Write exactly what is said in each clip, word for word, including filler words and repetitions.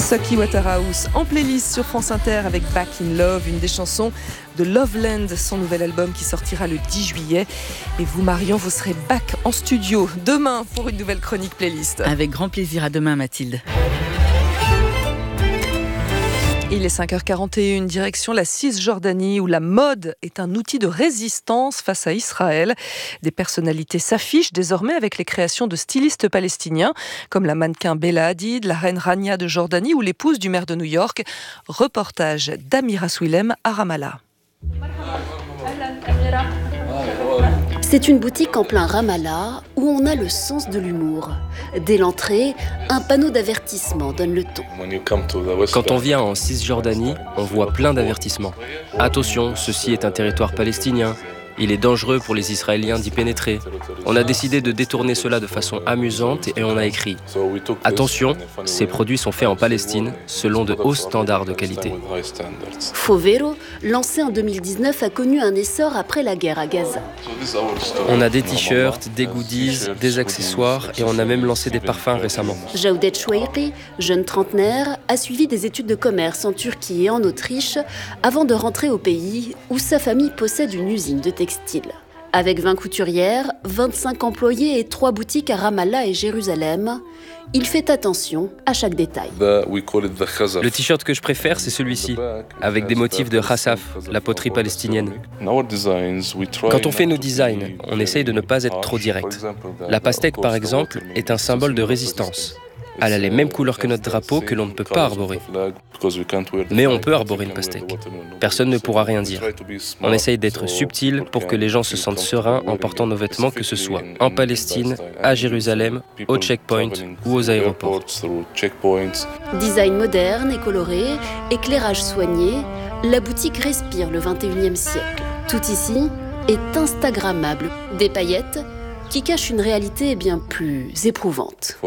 Saki Waterhouse en playlist sur France Inter avec Back in Love, une des chansons de Loveland, son nouvel album qui sortira le dix juillet. Et vous, Marion, vous serez back en studio demain pour une nouvelle chronique playlist. Avec grand plaisir, à demain Mathilde. Il est cinq heures quarante et une, direction la Cisjordanie où la mode est un outil de résistance face à Israël. Des personnalités s'affichent désormais avec les créations de stylistes palestiniens comme la mannequin Bella Hadid, la reine Rania de Jordanie ou l'épouse du maire de New York. Reportage d'Amira Swilem à Ramallah. C'est une boutique en plein Ramallah où on a le sens de l'humour. Dès l'entrée, un panneau d'avertissement donne le ton. Quand on vient en Cisjordanie, on voit plein d'avertissements. Attention, ceci est un territoire palestinien. Il est dangereux pour les Israéliens d'y pénétrer. On a décidé de détourner cela de façon amusante et on a écrit « Attention, ces produits sont faits en Palestine selon de hauts standards de qualité ». Fovero, lancé en deux mille dix-neuf, a connu un essor après la guerre à Gaza. On a des t-shirts, des goodies, des accessoires et on a même lancé des parfums récemment. Jaudet Choueiri, jeune trentenaire, a suivi des études de commerce en Turquie et en Autriche avant de rentrer au pays où sa famille possède une usine de textile. Avec vingt couturières, vingt-cinq employés et trois boutiques à Ramallah et Jérusalem, il fait attention à chaque détail. Le t-shirt que je préfère, c'est celui-ci, avec des motifs de Khassaf, la poterie palestinienne. Quand on fait nos designs, on essaye de ne pas être trop direct. La pastèque, par exemple, est un symbole de résistance. Elle a les mêmes couleurs que notre drapeau que l'on ne peut pas arborer. Mais on peut arborer une pastèque. Personne ne pourra rien dire. On essaye d'être subtil pour que les gens se sentent sereins en portant nos vêtements, que ce soit en Palestine, à Jérusalem, au checkpoint ou aux aéroports. Design moderne et coloré, éclairage soigné, la boutique respire le vingt et unième siècle. Tout ici est instagrammable. Des paillettes qui cache une réalité bien plus éprouvante.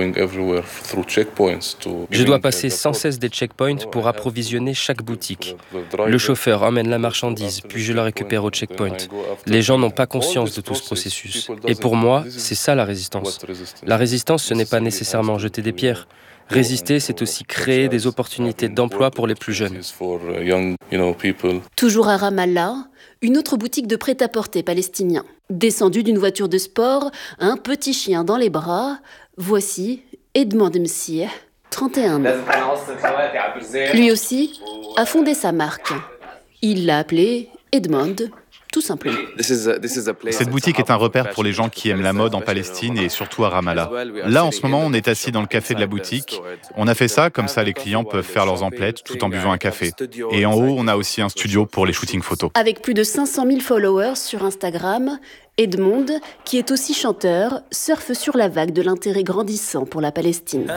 Je dois passer sans cesse des checkpoints pour approvisionner chaque boutique. Le chauffeur emmène la marchandise, puis je la récupère au checkpoint. Les gens n'ont pas conscience de tout ce processus. Et pour moi, c'est ça la résistance. La résistance, ce n'est pas nécessairement jeter des pierres. Résister, c'est aussi créer des opportunités d'emploi pour les plus jeunes. Toujours à Ramallah, une autre boutique de prêt-à-porter palestinien. Descendu d'une voiture de sport, un petit chien dans les bras, voici Edmond Msieh, trente et un ans. Lui aussi a fondé sa marque. Il l'a appelée Edmond, tout simplement. Cette boutique est un repère pour les gens qui aiment la mode en Palestine et surtout à Ramallah. Là, en ce moment, on est assis dans le café de la boutique. On a fait ça, comme ça les clients peuvent faire leurs emplettes tout en buvant un café. Et en haut, on a aussi un studio pour les shootings photos. Avec plus de cinq cent mille followers sur Instagram, Edmond, qui est aussi chanteur, surfe sur la vague de l'intérêt grandissant pour la Palestine.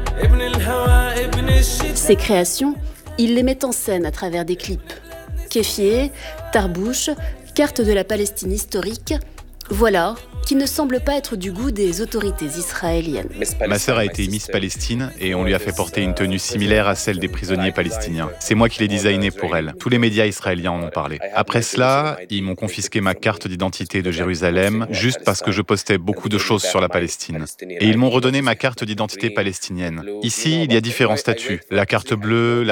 Ses créations, il les met en scène à travers des clips. Kéfier, tarbouche, carte de la Palestine historique, voilà qui ne semble pas être du goût des autorités israéliennes. Ma sœur a été Miss Palestine et on lui a fait porter une tenue similaire à celle des prisonniers palestiniens. C'est moi qui l'ai designée pour elle. Tous les médias israéliens en ont parlé. Après cela, ils m'ont confisqué ma carte d'identité de Jérusalem juste parce que je postais beaucoup de choses sur la Palestine. Et ils m'ont redonné ma carte d'identité palestinienne. Ici, il y a différents statuts. La carte bleue,